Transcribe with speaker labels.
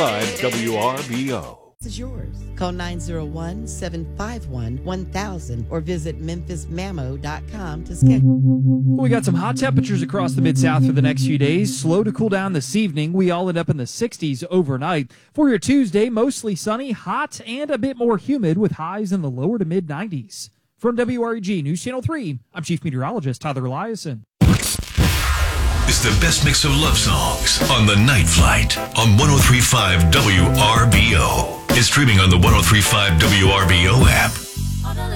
Speaker 1: 1035 WRBO.
Speaker 2: Is yours. Call 901-751-1000 or visit memphismammo.com to schedule.
Speaker 3: We got some hot temperatures across the Mid-South for the next few days. Slow to cool down this evening. We all end up in the 60s overnight. For your Tuesday, mostly sunny, hot, and a bit more humid with highs in the lower to mid-90s. From WREG News Channel 3, I'm Chief Meteorologist Tyler Eliason.
Speaker 4: It's the best mix of love songs on The Night Flight on 103.5 WRBO. It's streaming on the 103.5 WRBO app.